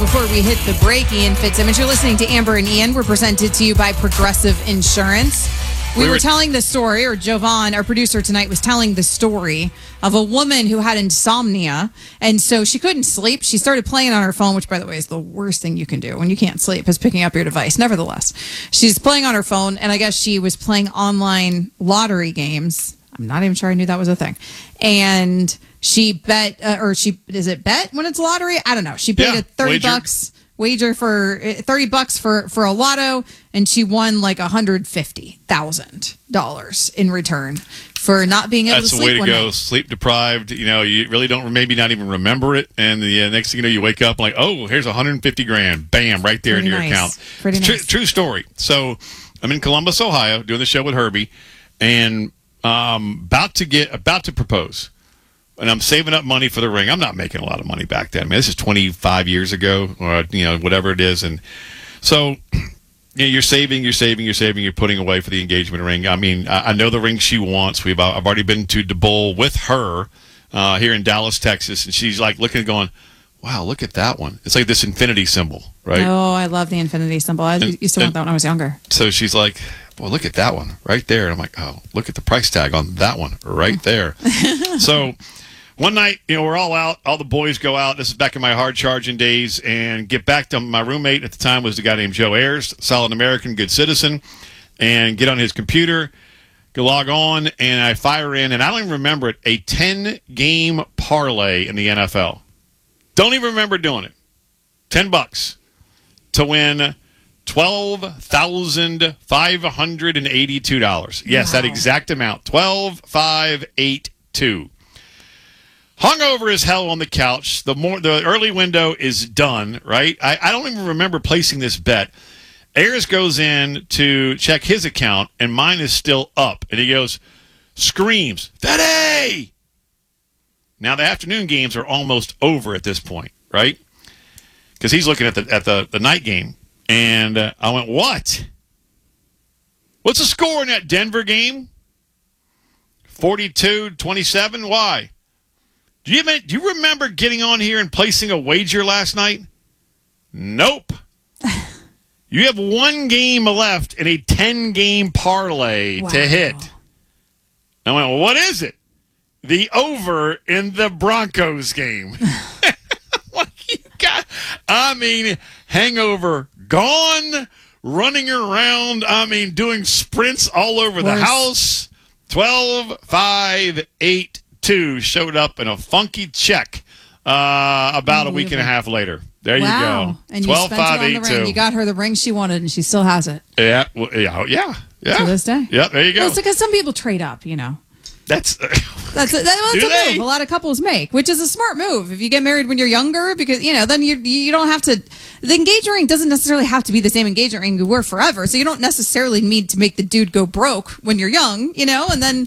before we hit the break, Ian Fitzsimmons. You're listening to Amber and Ian. We're presented to you by Progressive Insurance. We were telling the story, or Jovan, our producer tonight, was telling the story of a woman who had insomnia, and so she couldn't sleep. She started playing on her phone, which, by the way, is the worst thing you can do when you can't sleep, is picking up your device. Nevertheless, she's playing on her phone, and I guess she was playing online lottery games. I'm not even sure I knew that was a thing. And she bet, is it bet when it's lottery? I don't know. She paid a $30 wager for $30 for a lotto, and she won like $150,000 in return for not being able to sleep. That's the way to go. Sleep deprived. You know, you really don't maybe not even remember it, and the next thing you know, you wake up like, oh, here's $150,000, bam, right there in your account. Pretty nice. True story. So I'm in Columbus, Ohio, doing the show with Herbie, and about to propose. And I'm saving up money for the ring. I'm not making a lot of money back then. I mean, this is 25 years ago, or whatever it is. And so, you're saving, you're putting away for the engagement ring. I mean, I know the ring she wants. I've already been to DeBowl with her here in Dallas, Texas, and she's like looking, going, "Wow, look at that one! It's like this infinity symbol, right?" Oh, I love the infinity symbol. I used to want that when I was younger. So she's like, "Boy, look at that one right there." And I'm like, "Oh, look at the price tag on that one right there." So. One night, we're all out. All the boys go out. This is back in my hard charging days, and get back to my roommate at the time was the guy named Joe Ayers, solid American, good citizen, and get on his computer, go log on, and I fire in, and I don't even remember it, a 10-game parlay in the NFL. Don't even remember doing it. $10 to win $12,582. Yes, wow. That exact amount, 12,582. Hungover as hell on the couch. The early window is done, right? I don't even remember placing this bet. Ayers goes in to check his account, and mine is still up. And he goes, screams, Fede! Now, the afternoon games are almost over at this point, right? Because he's looking at the night game. And I went, what? What's the score in that Denver game? 42-27? Why? Do you remember getting on here and placing a wager last night? Nope. You have one game left in a 10-game parlay to hit. I went, well, what is it? The over in the Broncos game. What you got? I mean, hangover gone, running around, doing sprints all over the house. 12-5-8. 2 showed up in a funky check about a week and a half later. There you go. And 12-5-8-2. You got her the ring she wanted, and she still has it. Yeah. Well, yeah. To this day. Yeah, there you go. Well, it's because some people trade up, That's a move a lot of couples make, which is a smart move if you get married when you're younger, because then you don't have to. The engagement ring doesn't necessarily have to be the same engagement ring you wear forever, so you don't necessarily need to make the dude go broke when you're young, and then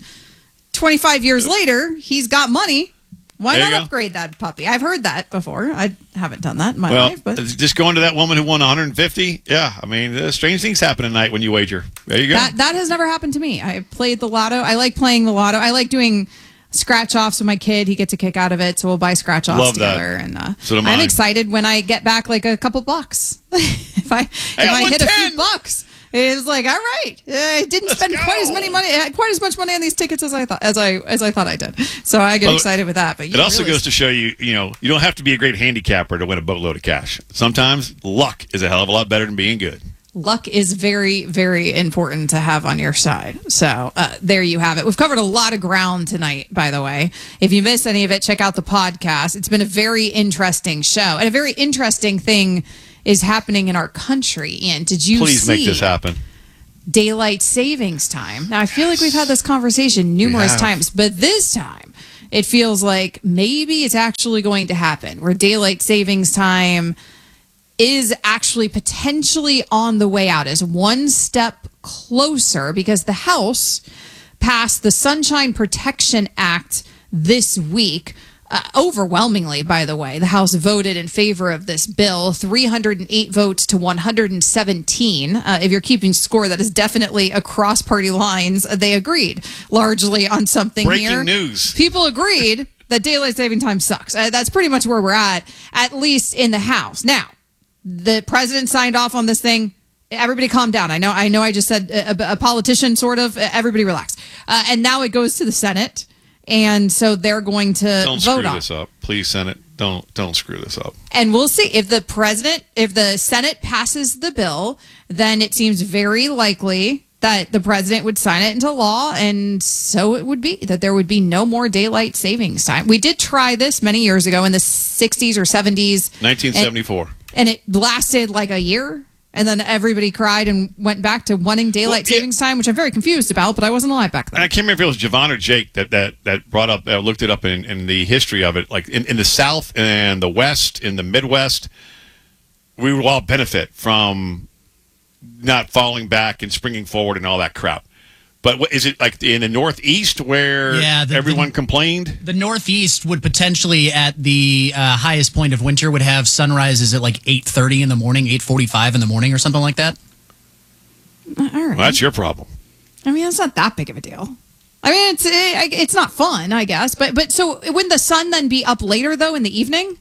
25 years later, he's got money. Why not upgrade that puppy? I've heard that before. I haven't done that in my life. But just going to that woman who won 150. Yeah, strange things happen at night when you wager. There you go. That has never happened to me. I played the lotto. I like playing the lotto. I like doing scratch-offs with my kid. He gets a kick out of it, so we'll buy scratch-offs together. And I'm excited when I get back like a couple bucks. if I hit a few bucks. It was like, all right, I didn't spend quite as much money on these tickets as I thought I did. So I get excited with that. But it also goes to show you don't have to be a great handicapper to win a boatload of cash. Sometimes luck is a hell of a lot better than being good. Luck is very, very important to have on your side. So there you have it. We've covered a lot of ground tonight, by the way. If you missed any of it, check out the podcast. It's been a very interesting show, and a very interesting thing is happening in our country. And did you Please make this happen. Daylight savings time. Now, I feel like we've had this conversation numerous times, but this time it feels like maybe it's actually going to happen, where daylight savings time is actually potentially on the way out, is one step closer, because the House passed the Sunshine Protection Act this week. Overwhelmingly, by the way, the House voted in favor of this bill, 308 votes to 117. If you're keeping score, that is definitely across party lines. They agreed largely on something here. Breaking news. People agreed that daylight saving time sucks. That's pretty much where we're at least in the House. Now, the president signed off on this thing. Everybody calm down. I know I just said a politician, sort of. Everybody relax. And now it goes to the Senate. And so they're going to vote on it. Don't screw this up. Please, Senate. Don't screw this up. And we'll see if the Senate passes the bill, then it seems very likely that the president would sign it into law. And so it would be that there would be no more daylight savings time. We did try this many years ago in the 60s or 70s. 1974. And it lasted like a year. And then everybody cried and went back to wanting daylight savings time, which I'm very confused about, but I wasn't alive back then. And I can't remember if it was Javon or Jake that brought up, looked it up in the history of it. Like in the South and the West, in the Midwest, we would all benefit from not falling back and springing forward and all that crap. But what, is it like in the Northeast where everyone complained? The Northeast would potentially, at the highest point of winter, would have sunrises at like 8:30 in the morning, 8:45 in the morning, or something like that. All right. Well, that's your problem. I mean, it's not that big of a deal. I mean, it's not fun, I guess. But so wouldn't the sun then be up later though in the evening,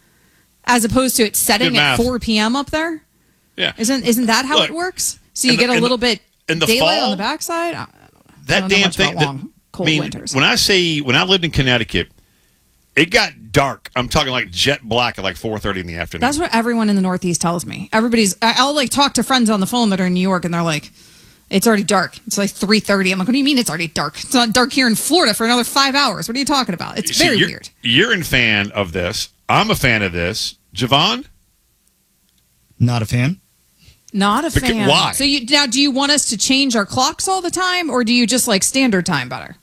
as opposed to it setting at 4 p.m. up there? Yeah. Isn't that how it works? So you get a little bit in the daylight fall, on the backside. That damn thing. Cold winters. When I lived in Connecticut, it got dark. I'm talking like jet black at like 4:30 in the afternoon. That's what everyone in the Northeast tells me. I'll like talk to friends on the phone that are in New York, and they're like, "It's already dark. It's like 3:30." I'm like, "What do you mean it's already dark? It's not dark here in Florida for another 5 hours. What are you talking about? It's very weird." You're a fan of this. I'm a fan of this. Javon? Not a fan. Not a fan. Why? So do you want us to change our clocks all the time, or do you just like standard time better?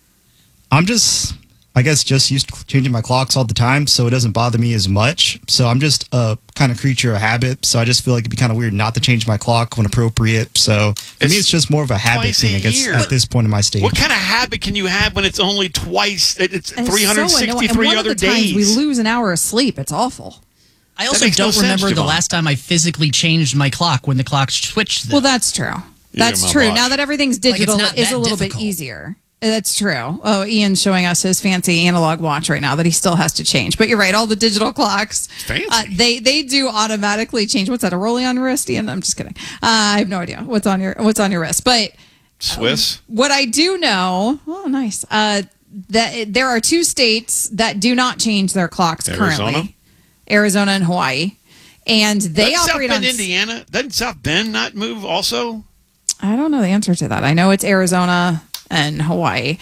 I'm just used to changing my clocks all the time, so it doesn't bother me as much. So I'm just a kind of creature of habit. So I just feel like it'd be kind of weird not to change my clock when appropriate. So for me, it's just more of a habit thing, I guess, at this point in my stage. What kind of habit can you have when it's only twice? It's 363 so other days. days. We lose an hour of sleep. It's awful. I also don't remember the last time I physically changed my clock when the clock switched. Well, that's true. That's true. Now that everything's digital, it's a little bit easier. That's true. Oh, Ian's showing us his fancy analog watch right now that he still has to change. But you're right. All the digital clocks, fancy. They do automatically change. What's that? A rolling on your wrist, Ian? I'm just kidding. I have no idea what's on your wrist. But Swiss. What I do know. Oh, nice. That there are two states that do not change their clocks currently. Arizona and Hawaii, and they operate South Bend, on Indiana. Doesn't South Bend not move also? I don't know the answer to that. I know it's Arizona and Hawaii.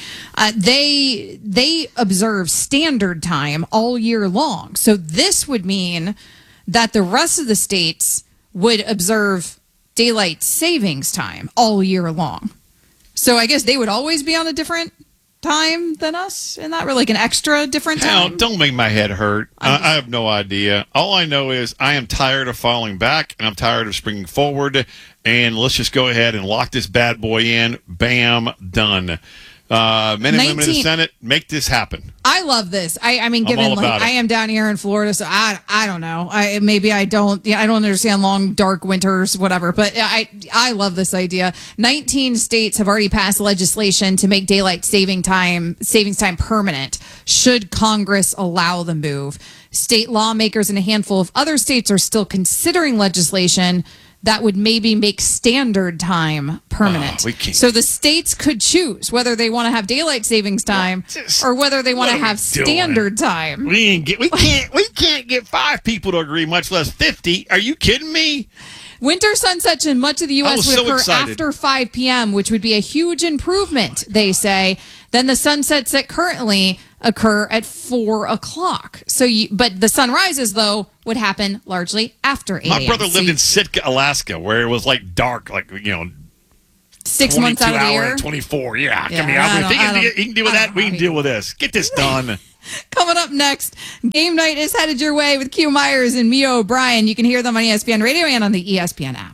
They observe standard time all year long. So this would mean that the rest of the states would observe daylight savings time all year long. So I guess they would always be on a different time than us, and not really like an extra different time. Don't make my head hurt. I have no idea. All I know is I am tired of falling back, and I'm tired of springing forward, and let's just go ahead and lock this bad boy in. Bam, done. Men and women in the Senate, make this happen. I love this. I mean, given like I am down here in Florida, so I don't know. I don't understand long dark winters, whatever. But I love this idea. 19 states have already passed legislation to make daylight savings time permanent. Should Congress allow the move? State lawmakers in a handful of other states are still considering legislation that would maybe make standard time permanent. So the states could choose whether they want to have daylight savings time or whether they want to have standard time. We can't get 5 people to agree, much less 50. Are you kidding me? Winter sunsets in much of the U.S. would occur after 5 p.m., which would be a huge improvement, they say, than the sunsets that currently occur at 4 o'clock. But the sunrises, though, would happen largely after 8 a.m. My brother lived in Sitka, Alaska, where it was like dark, 6 months out of the year. 24, yeah. Come here. He can deal with that. We can deal with this. Get this done. Coming up next, game night is headed your way with Q Myers and Mia O'Brien. You can hear them on ESPN Radio and on the ESPN app.